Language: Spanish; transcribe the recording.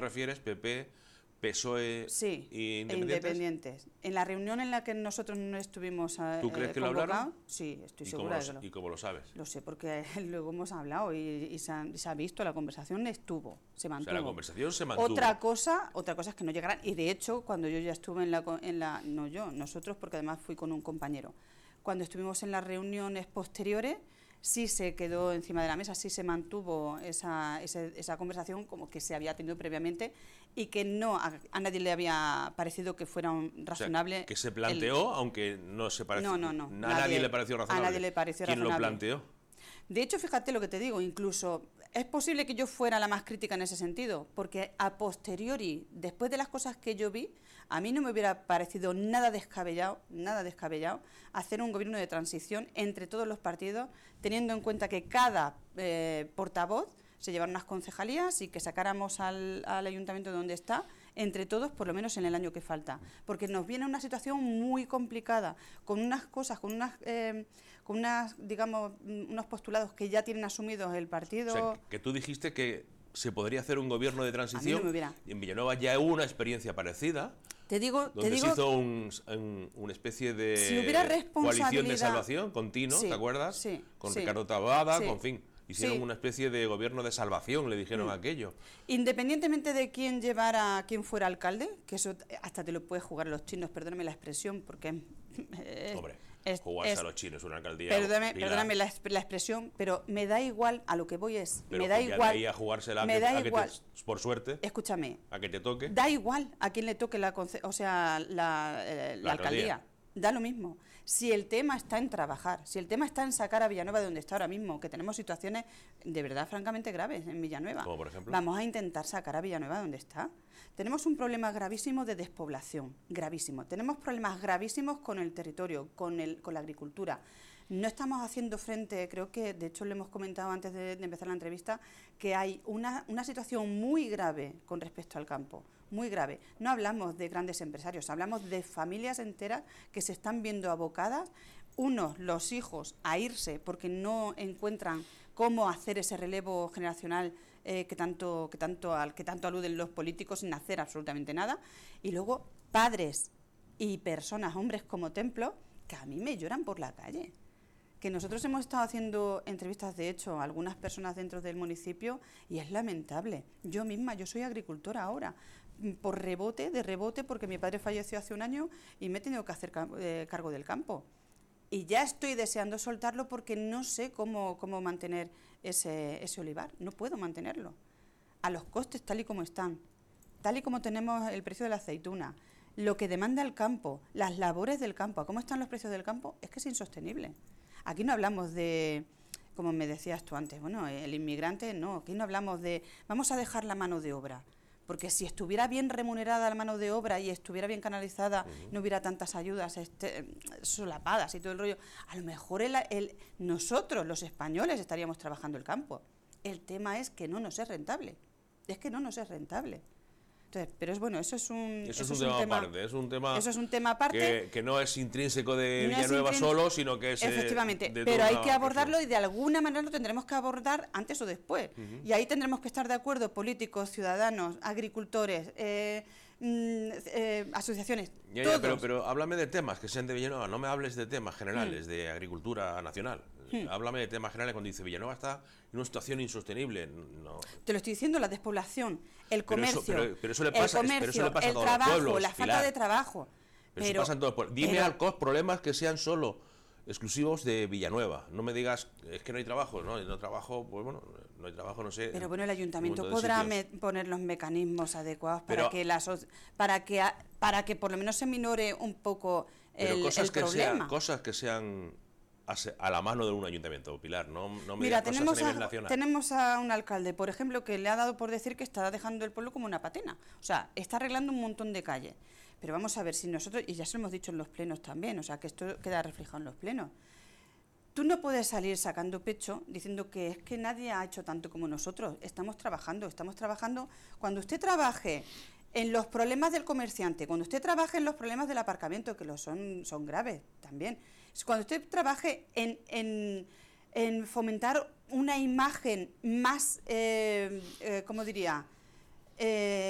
refieres, PP, PSOE sí, e independientes. En la reunión en la que nosotros no estuvimos ¿Tú crees que lo hablaron? Sí, estoy segura de que ¿Y cómo lo sabes? Lo sé, porque luego hemos hablado y se ha visto, la conversación estuvo, se mantuvo. O sea, la conversación se mantuvo. Otra cosa es que no llegaran, y de hecho, cuando yo ya estuve nosotros, porque además fui con un compañero, cuando estuvimos en las reuniones posteriores, sí se quedó encima de la mesa, sí se mantuvo esa conversación como que se había tenido previamente y que no a nadie le había parecido que fuera razonable. O sea, que se planteó, aunque no se pareció. No. A nadie le pareció razonable. A nadie le pareció razonable. ¿Quién lo planteó? De hecho, fíjate lo que te digo, incluso es posible que yo fuera la más crítica en ese sentido, porque a posteriori, después de las cosas que yo vi, a mí no me hubiera parecido nada descabellado hacer un gobierno de transición entre todos los partidos, teniendo en cuenta que cada portavoz se llevara unas concejalías y que sacáramos al ayuntamiento donde está, entre todos, por lo menos en el año que falta. Porque nos viene una situación muy complicada, con unas cosas, con unas, digamos, unos postulados que ya tienen asumidos el partido. O sea, que tú dijiste que se podría hacer un gobierno de transición. A mí no me hubiera. Y en Villanueva ya hubo una experiencia parecida. Donde se hizo una especie de coalición de salvación con Tino, sí, ¿te acuerdas? Sí, con sí, Ricardo Tabada, sí, con fin. Hicieron una especie de gobierno de salvación, le dijeron aquello. Independientemente de quién fuera alcalde, que eso hasta te lo puedes jugar a los chinos, perdóname la expresión, porque hombre, jugarse a los chinos una alcaldía. Perdóname la expresión, pero me da igual, a lo que voy es, pero me da igual. De ahí a jugársela por suerte. Escúchame. A que te toque. Da igual a quién le toque la alcaldía. Da lo mismo. Si el tema está en trabajar, si el tema está en sacar a Villanueva de donde está ahora mismo, que tenemos situaciones de verdad francamente graves en Villanueva. Como por ejemplo. Vamos a intentar sacar a Villanueva de donde está. Tenemos un problema gravísimo de despoblación, gravísimo. Tenemos problemas gravísimos con el territorio, con la agricultura. No estamos haciendo frente, creo que de hecho le hemos comentado antes de empezar la entrevista, que hay una situación muy grave con respecto al campo, muy grave. No hablamos de grandes empresarios, hablamos de familias enteras que se están viendo abocadas, los hijos, a irse porque no encuentran cómo hacer ese relevo generacional al que tanto aluden los políticos sin hacer absolutamente nada, y luego padres y personas, hombres como templo, que a mí me lloran por la calle. Que nosotros hemos estado haciendo entrevistas, de hecho, a algunas personas dentro del municipio, y es lamentable. Yo soy agricultora ahora, de rebote, porque mi padre falleció hace un año y me he tenido que hacer cargo del campo. Y ya estoy deseando soltarlo porque no sé cómo mantener ese olivar, no puedo mantenerlo. A los costes tal y como están, tal y como tenemos el precio de la aceituna, lo que demanda el campo, las labores del campo, a cómo están los precios del campo, es que es insostenible. Aquí no hablamos de, como me decías tú antes, bueno, el inmigrante no, aquí no hablamos de, vamos a dejar la mano de obra, porque si estuviera bien remunerada la mano de obra y estuviera bien canalizada, no hubiera tantas ayudas solapadas y todo el rollo, a lo mejor nosotros, los españoles, estaríamos trabajando el campo. El tema es que no nos es rentable, Entonces, pero eso es un tema aparte que no es intrínseco de Villanueva solo, sino que es efectivamente, pero hay que abordarlo y de alguna manera lo tendremos que abordar antes o después. Y ahí tendremos que estar de acuerdo políticos, ciudadanos, agricultores, asociaciones, todos. Pero háblame de temas que sean de Villanueva, no me hables de temas generales de agricultura nacional. Háblame de temas generales cuando dice Villanueva está en una situación insostenible. No. Te lo estoy diciendo, la despoblación, el comercio, pero eso le pasa el a todos trabajo, los pueblos, la falta de trabajo. Pero eso pasa en todos los pueblos. Dime problemas que sean solo exclusivos de Villanueva. No me digas, es que no hay trabajo, no hay trabajo, pues bueno, no hay trabajo, no sé. Pero bueno, el ayuntamiento podrá poner los mecanismos adecuados para que por lo menos se minore un poco el problema. Cosas que sean a la mano de un ayuntamiento, Pilar, no me Mira, digas cosas a nivel nacional. Tenemos a un alcalde, por ejemplo, que le ha dado por decir que está dejando el pueblo como una patena. O sea, está arreglando un montón de calles. Pero vamos a ver, si nosotros, y ya se lo hemos dicho en los plenos también, o sea, que esto queda reflejado en los plenos. Tú no puedes salir sacando pecho diciendo que es que nadie ha hecho tanto como nosotros. Estamos trabajando. Cuando usted trabaje en los problemas del comerciante, cuando usted trabaje en los problemas del aparcamiento, que son graves también, cuando usted trabaje en fomentar una imagen más, ¿cómo diría?,